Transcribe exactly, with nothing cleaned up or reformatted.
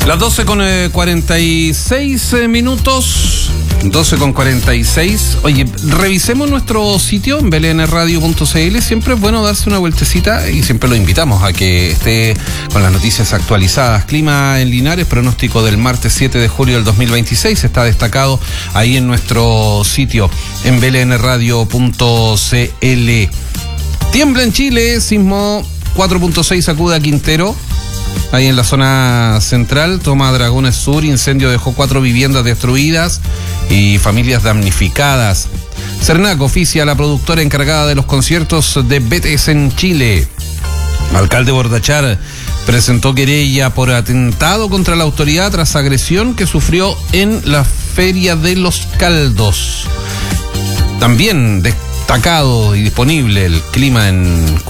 Las doce con cuarenta y seis minutos. doce con cuarenta y seis. Oye, revisemos nuestro sitio en b l n radio punto c l. Siempre es bueno darse una vueltecita y siempre lo invitamos a que esté con las noticias actualizadas. Clima en Linares, pronóstico del martes siete de julio del dos mil veintiséis. Está destacado ahí en nuestro sitio en b l n radio punto c l. Tiembla en Chile, sismo cuatro punto seis sacude a Quintero. Ahí en la zona central, toma Dragones Sur, incendio dejó cuatro viviendas destruidas y familias damnificadas. Cernac oficia a la productora encargada de los conciertos de B T S en Chile. Alcalde Bordachar presentó querella por atentado contra la autoridad tras agresión que sufrió en la Feria de los Caldos. También destacado y disponible el clima en